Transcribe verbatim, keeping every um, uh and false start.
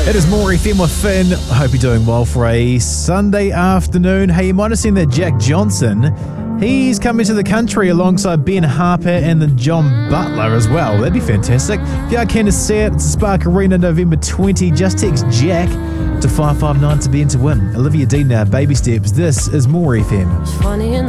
It is More F M with Finn. I hope you're doing well for a Sunday afternoon. Hey, you might have seen that Jack Johnson, he's coming to the country alongside Ben Harper and then John Butler as well. That'd be fantastic. If you are keen to see it, it's Spark Arena November twentieth. Just text Jack to five five nine to be in to win. Olivia Dean now, Baby Steps. This is More F M.